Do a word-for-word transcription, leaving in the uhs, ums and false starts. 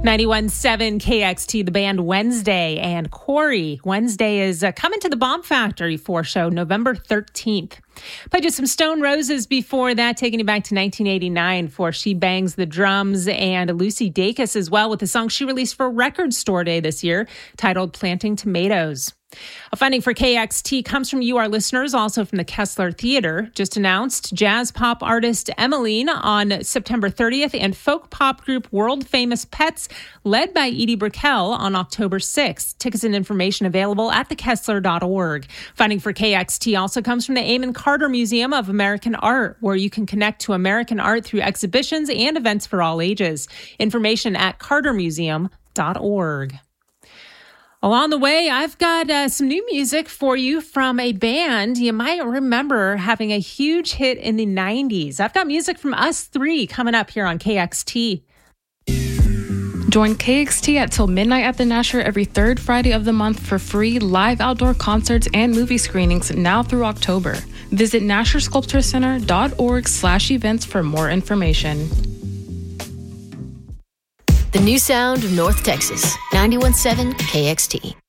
ninety-one point seven K X T, the band Wednesday, and Corey. Wednesday is uh, coming to the Bomb Factory for show November thirteenth. Played just some Stone Roses before that, taking you back to nineteen eighty-nine for She Bangs the Drums, and Lucy Dacus as well with the song she released for Record Store Day this year, titled Planting Tomatoes. A funding for K X T comes from you, our listeners, also from the Kessler Theater. Just announced jazz pop artist Emmeline on September thirtieth and folk pop group World Famous Pets, led by Edie Brickell, on October sixth. Tickets and information available at the kessler dot org. Funding for K X T also comes from the Amon Carter Museum of American Art, where you can connect to American art through exhibitions and events for all ages. Information at carter museum dot org. Along the way, I've got uh, some new music for you from a band you might remember having a huge hit in the nineties. I've got music from Us Three coming up here on K X T. Join K X T at Till Midnight at the Nasher every third Friday of the month for free live outdoor concerts and movie screenings now through October. Visit nasher sculpture center dot org slash events for more information. The new sound of North Texas, ninety-one point seven K X T.